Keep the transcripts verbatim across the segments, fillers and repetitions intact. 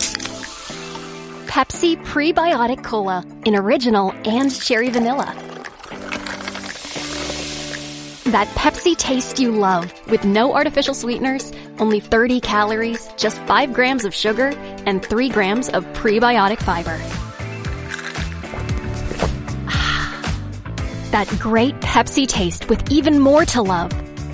Pepsi Prebiotic Cola in original and cherry vanilla. That Pepsi taste you love with no artificial sweeteners, only thirty calories, just five grams of sugar, and three grams of prebiotic fiber. That great Pepsi taste with even more to love.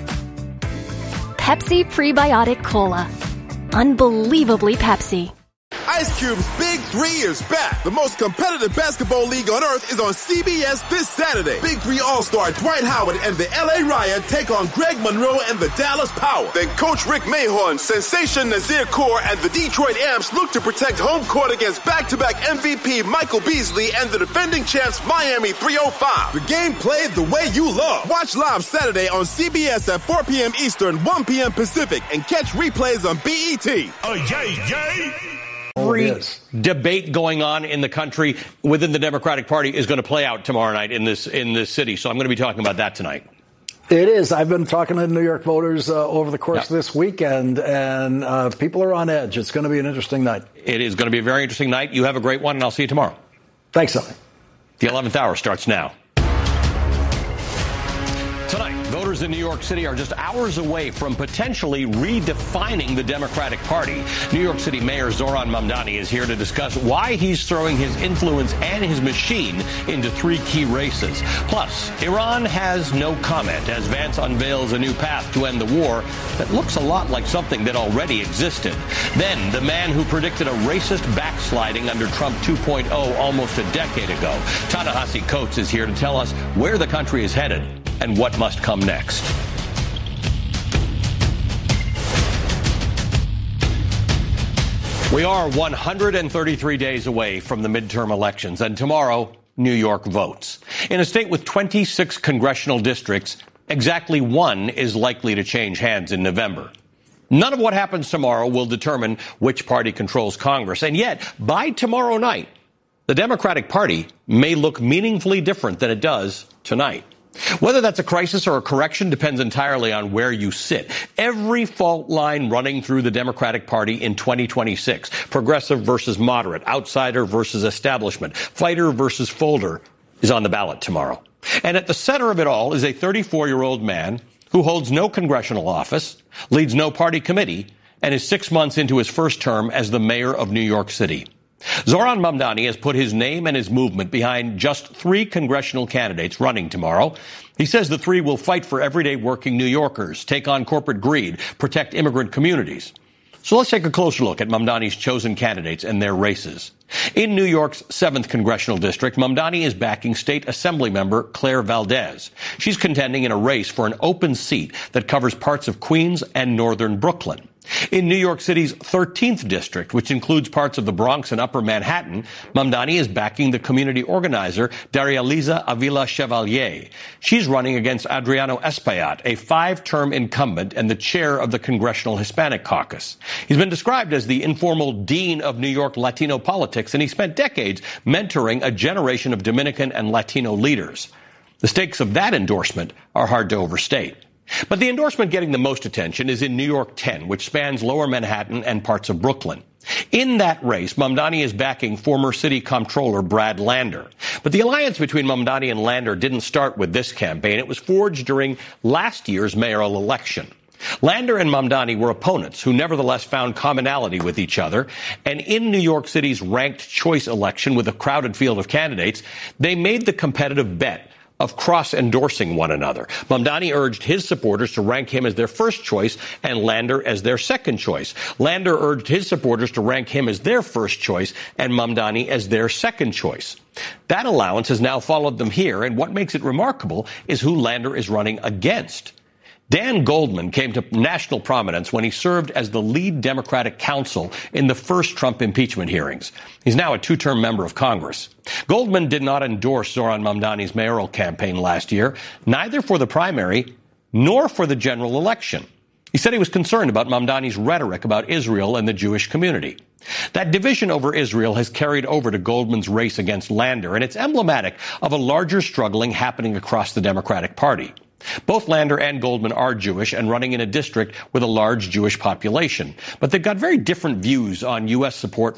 Pepsi Prebiotic Cola. Unbelievably Pepsi. Ice Cube's Big Three is back. The most competitive basketball league on earth is on C B S this Saturday. Big Three All-Star Dwight Howard and the L A Riot take on Greg Monroe and the Dallas Power. Then Coach Rick Mahorn, Sensation Nazir Kaur, and the Detroit Amps look to protect home court against back-to-back M V P Michael Beasley and the defending champs Miami three oh five. The game played the way you love. Watch live Saturday on C B S at four p.m. Eastern, one p.m. Pacific, and catch replays on B E T. Oh, yay, yay! Every debate going on in the country within the Democratic Party is going to play out tomorrow night in this in this city. So I'm going to be talking about that tonight. It is. I've been talking to New York voters uh, over the course yeah. of this weekend, and uh, people are on edge. It's going to be an interesting night. It is going to be a very interesting night. You have a great one, and I'll see you tomorrow. Thanks, Sonny. The eleventh hour starts now. Tonight, voters in New York City are just hours away from potentially redefining the Democratic Party. New York City Mayor Zohran Mamdani is here to discuss why he's throwing his influence and his machine into three key races. Plus, Iran has no comment as Vance unveils a new path to end the war that looks a lot like something that already existed. Then, the man who predicted a racist backsliding under Trump two point oh almost a decade ago, Ta-Nehisi Coates, is here to tell us where the country is headed and what must come next. We are one hundred thirty-three days away from the midterm elections, and tomorrow, New York votes. In a state with twenty-six congressional districts, exactly one is likely to change hands in November. None of what happens tomorrow will determine which party controls Congress, and yet, by tomorrow night, the Democratic Party may look meaningfully different than it does tonight. Whether that's a crisis or a correction depends entirely on where you sit. Every fault line running through the Democratic Party in twenty twenty-six, progressive versus moderate, outsider versus establishment, fighter versus folder, is on the ballot tomorrow. And at the center of it all is a thirty-four-year-old man who holds no congressional office, leads no party committee, and is six months into his first term as the mayor of New York City. Zohran Mamdani has put his name and his movement behind just three congressional candidates running tomorrow. He says the three will fight for everyday working New Yorkers, take on corporate greed, protect immigrant communities. So let's take a closer look at Mamdani's chosen candidates and their races. In New York's seventh Congressional District, Mamdani is backing State Assembly member Claire Valdez. She's contending in a race for an open seat that covers parts of Queens and northern Brooklyn. In New York City's thirteenth district, which includes parts of the Bronx and Upper Manhattan, Mamdani is backing the community organizer Daria-Liza Avila Chevalier. She's running against Adriano Espaillat, a five-term incumbent and the chair of the Congressional Hispanic Caucus. He's been described as the informal dean of New York Latino politics, and he spent decades mentoring a generation of Dominican and Latino leaders. The stakes of that endorsement are hard to overstate. But the endorsement getting the most attention is in New York ten, which spans Lower Manhattan and parts of Brooklyn. In that race, Mamdani is backing former city comptroller Brad Lander. But the alliance between Mamdani and Lander didn't start with this campaign. It was forged during last year's mayoral election. Lander and Mamdani were opponents who nevertheless found commonality with each other. And in New York City's ranked choice election with a crowded field of candidates, they made the competitive bet of cross-endorsing one another. Mamdani urged his supporters to rank him as their first choice and Lander as their second choice. Lander urged his supporters to rank him as their first choice and Mamdani as their second choice. That allowance has now followed them here, and what makes it remarkable is who Lander is running against. Dan Goldman came to national prominence when he served as the lead Democratic counsel in the first Trump impeachment hearings. He's now a two-term member of Congress. Goldman did not endorse Zohran Mamdani's mayoral campaign last year, neither for the primary nor for the general election. He said he was concerned about Mamdani's rhetoric about Israel and the Jewish community. That division over Israel has carried over to Goldman's race against Lander, and it's emblematic of a larger struggling happening across the Democratic Party. Both Lander and Goldman are Jewish and running in a district with a large Jewish population. But they've got very different views on U S support